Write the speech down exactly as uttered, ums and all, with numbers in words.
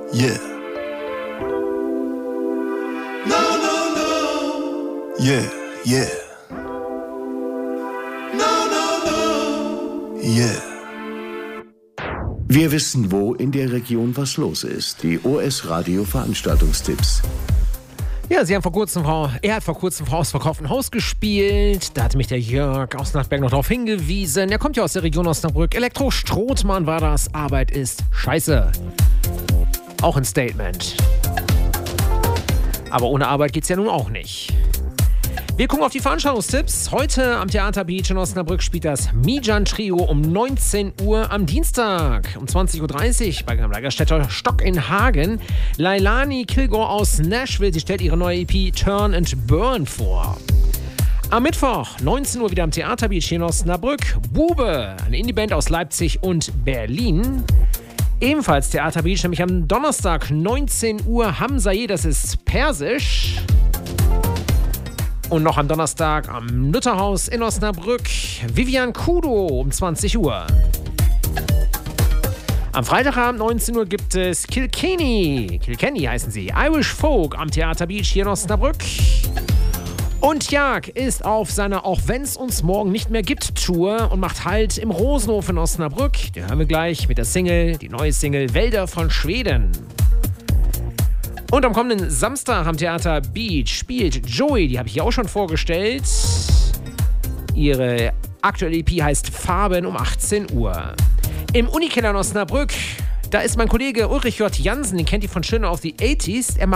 Yeah. No, no, no. Yeah, yeah. No, no, no. Yeah. Wir wissen, wo in der Region was los ist. Die O S-Radio-Veranstaltungstipps. Ja, sie haben vor kurzem, Frau, er hat vor kurzem Frau aus verkauftem Haus gespielt. Da hat mich der Jörg aus Nachtberg noch darauf hingewiesen. Er kommt ja aus der Region Osnabrück. Elektro-Strothmann war das. Arbeit ist scheiße. Auch ein Statement. Aber ohne Arbeit geht's ja nun auch nicht. Wir gucken auf die Veranstaltungstipps. Heute am Theater Beach in Osnabrück spielt das Mijan Trio um neunzehn Uhr am Dienstag. Um zwanzig Uhr dreißig bei Lagerstädter Stock in Hagen. Lailani Kilgore aus Nashville. Sie stellt ihre neue E P Turn and Burn vor. Am Mittwoch, neunzehn Uhr wieder am Theater Beach hier in Osnabrück. Bube, eine Indieband aus Leipzig und Berlin. Ebenfalls Theater Beach, nämlich am Donnerstag, neunzehn Uhr, Hamzaye, das ist Persisch. Und noch am Donnerstag am Lutherhaus in Osnabrück, Vivian Kudo um zwanzig Uhr. Am Freitagabend neunzehn Uhr gibt es Kilkenny, Kilkenny heißen sie, Irish Folk am Theater Beach hier in Osnabrück. Und Jag ist auf seiner Auch wenn's uns morgen nicht mehr gibt Tour und macht Halt im Rosenhof in Osnabrück. Die hören wir gleich mit der Single, die neue Single Wälder von Schweden. Und am kommenden Samstag am Theater Beach spielt Joey, die habe ich hier auch schon vorgestellt. Ihre aktuelle E P heißt Farben um achtzehn Uhr. Im Unikeller in Osnabrück, da ist mein Kollege Ulrich J. Jansen, den kennt ihr von Schöner auf die achtziger. Er